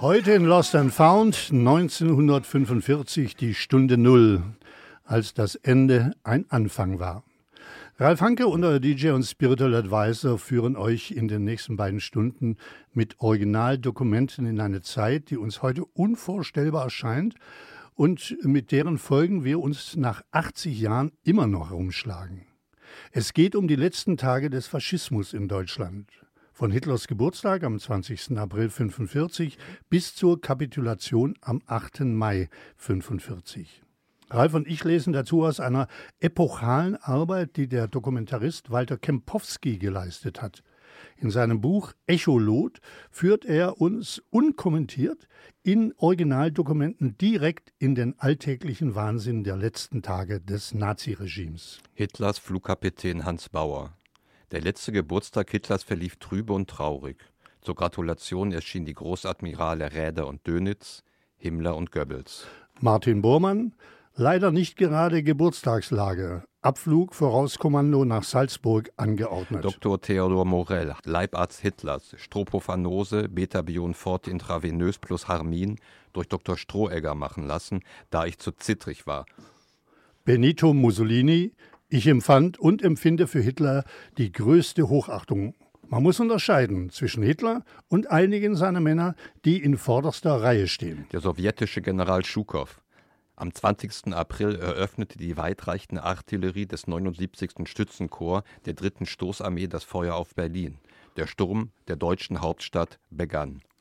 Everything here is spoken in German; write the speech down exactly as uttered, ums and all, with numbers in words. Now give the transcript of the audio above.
Heute in Lost and Found, neunzehnhundertfünfundvierzig, die Stunde Null, als das Ende ein Anfang war. Ralf Hanke und euer D J und Spiritual Advisor führen euch in den nächsten beiden Stunden mit Originaldokumenten in eine Zeit, die uns heute unvorstellbar erscheint und mit deren Folgen wir uns nach achtzig Jahren immer noch herumschlagen. Es geht um die letzten Tage des Faschismus in Deutschland. Von Hitlers Geburtstag am zwanzigsten April fünfundvierzig bis zur Kapitulation am achten Mai fünfundvierzig. Ralf und ich lesen dazu aus einer epochalen Arbeit, die der Dokumentarist Walter Kempowski geleistet hat. In seinem Buch Echolot führt er uns unkommentiert in Originaldokumenten direkt in den alltäglichen Wahnsinn der letzten Tage des Naziregimes. Hitlers Flugkapitän Hans Bauer. Der letzte Geburtstag Hitlers verlief trübe und traurig. Zur Gratulation erschienen die Großadmirale Räder und Dönitz, Himmler und Goebbels. Martin Bormann, leider nicht gerade Geburtstagslage. Abflug Vorauskommando nach Salzburg angeordnet. Doktor Theodor Morell, Leibarzt Hitlers, Stroophofanose, Betabion forte intravenös plus Harmin durch Doktor Strohegger machen lassen, da ich zu zittrig war. Benito Mussolini, ich empfand und empfinde für Hitler die größte Hochachtung. Man muss unterscheiden zwischen Hitler und einigen seiner Männer, die in vorderster Reihe stehen. Der sowjetische General Schukow. Am zwanzigsten April eröffnete die weitreichende Artillerie des neunundsiebzigsten Stützenkorps der dritten Stoßarmee das Feuer auf Berlin. Der Sturm der deutschen Hauptstadt begann.